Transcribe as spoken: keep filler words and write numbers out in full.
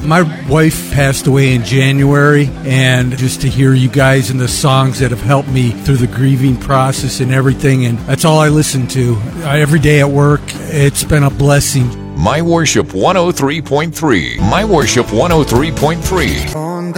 My wife passed away in January, and just to hear you guys and the songs that have helped me through the grieving process and everything, and that's all I listen to. Every day at work, it's been a blessing. My Worship one oh three point three. My Worship one oh three point three.